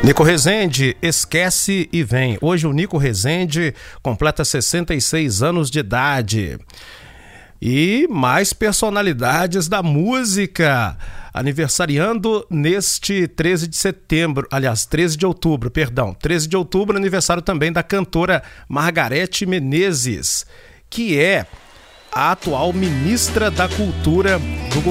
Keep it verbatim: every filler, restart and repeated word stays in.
Nico Rezende, esquece e vem. Hoje o Nico Rezende completa sessenta e seis anos de idade. E mais personalidades da música aniversariando neste treze de setembro, aliás, treze de outubro, perdão, treze de outubro, aniversário também da cantora Margareth Menezes, que é a atual ministra da Cultura do